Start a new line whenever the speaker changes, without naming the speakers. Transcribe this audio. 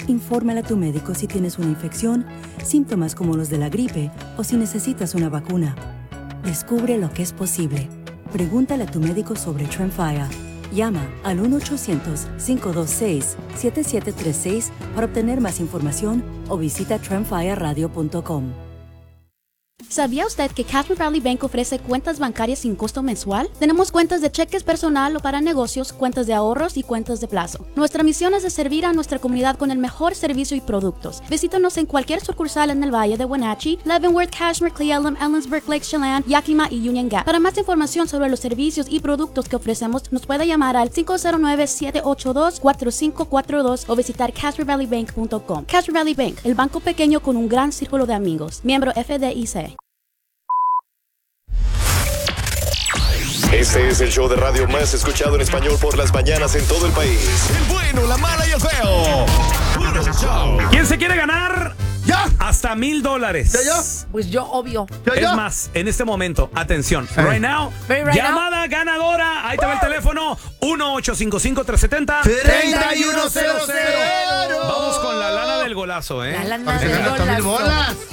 Infórmale a tu médico si tienes una infección, síntomas como los de la gripe o si necesitas una vacuna. Descubre lo que es posible. Pregúntale a tu médico sobre Tremfya. Llama al 1-800-526-7736 para obtener más información o visita tremfyaradio.com.
¿Sabía usted que Cashmere Valley Bank ofrece cuentas bancarias sin costo mensual? Tenemos cuentas de cheques personal o para negocios, cuentas de ahorros y cuentas de plazo. Nuestra misión es de servir a nuestra comunidad con el mejor servicio y productos. Visítanos en cualquier sucursal en el Valle de Wenatchee, Leavenworth, Cashmere, Cle Elum, Ellensburg, Lake Chelan, Yakima y Union Gap. Para más información sobre los servicios y productos que ofrecemos, nos puede llamar al 509-782-4542 o visitar cashmerevalleybank.com. Cashmere Valley Bank, el banco pequeño con un gran círculo de amigos. Miembro FDIC.
Este es el show de radio más escuchado en español por las mañanas en todo el país. El bueno, la mala y el feo. Puro show.
¿Quién se quiere ganar?
¡Ya!
Hasta $1,000.
¿Ya?
Pues yo, obvio.
Es más, en este momento, atención. Right now, llamada ganadora. Ahí te va el teléfono. 1-855-370-3100. Vamos con la lana del golazo, ¿eh?
La lana del golazo.